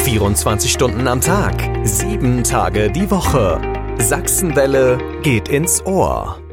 24 Stunden am Tag, 7 Tage die Woche. Sachsenwelle geht ins Ohr.